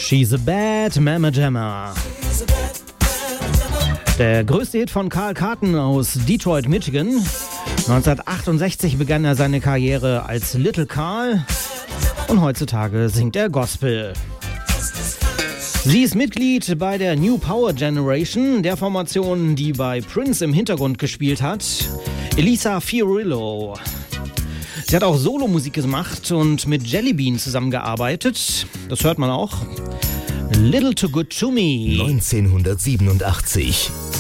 She's a Bad Mama Jamma. Der größte Hit von Carl Carton aus Detroit, Michigan. 1968 begann er seine Karriere als Little Carl und heutzutage singt er Gospel. Sie ist Mitglied bei der New Power Generation, der Formation, die bei Prince im Hintergrund gespielt hat, Elisa Fiorillo. Sie hat auch Solomusik gemacht und mit Jellybean zusammengearbeitet. Das hört man auch. Little Too Good To Me. 1987.